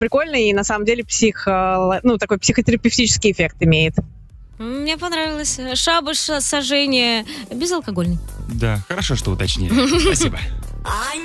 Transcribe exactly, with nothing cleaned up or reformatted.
прикольный и на самом деле псих, ну, такой психотерапевтический эффект имеет. Мне понравилось. Шабаш, сожжение, безалкогольный. Да, хорошо, что уточнили. Спасибо.